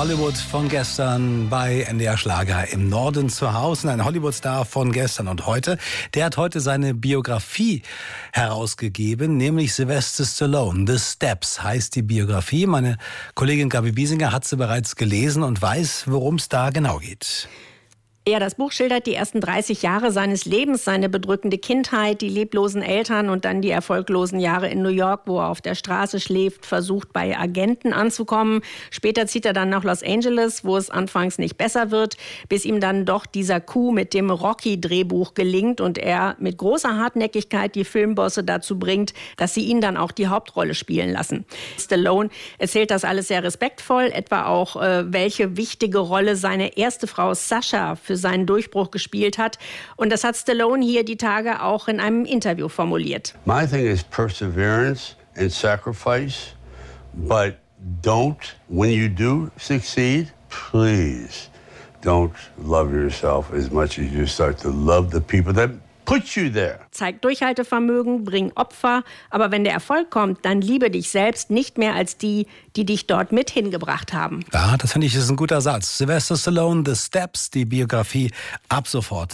Hollywood von gestern bei NDR Schlager im Norden zu Hause. Ein Hollywood-Star von gestern und heute. Der hat heute seine Biografie herausgegeben, nämlich Sylvester Stallone. The Steps heißt die Biografie. Meine Kollegin Gabi Biesinger hat sie bereits gelesen und weiß, worum es da genau geht. Ja, das Buch schildert die ersten 30 Jahre seines Lebens, seine bedrückende Kindheit, die leblosen Eltern und dann die erfolglosen Jahre in New York, wo er auf der Straße schläft, versucht bei Agenten anzukommen. Später zieht er dann nach Los Angeles, wo es anfangs nicht besser wird, bis ihm dann doch dieser Coup mit dem Rocky-Drehbuch gelingt und er mit großer Hartnäckigkeit die Filmbosse dazu bringt, dass sie ihn dann auch die Hauptrolle spielen lassen. Stallone erzählt das alles sehr respektvoll, etwa auch, welche wichtige Rolle seine erste Frau Sasha für seinen Durchbruch gespielt hat. Und das hat Stallone hier die Tage auch in einem Interview formuliert. My thing is perseverance and sacrifice, but don't, when you do succeed, please don't love yourself as much as you start to love the people that put you there. Zeig Durchhaltevermögen, bring Opfer, aber wenn der Erfolg kommt, dann liebe dich selbst nicht mehr als die, die dich dort mit hingebracht haben. Ja, das finde ich ist ein guter Satz. Sylvester Stallone, The Steps, die Biografie ab sofort